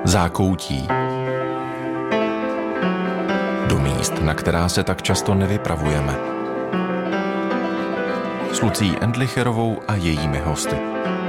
zákoutí. Do míst, na která se tak často nevypravujeme. S Lucí Endlicherovou a jejími hosty.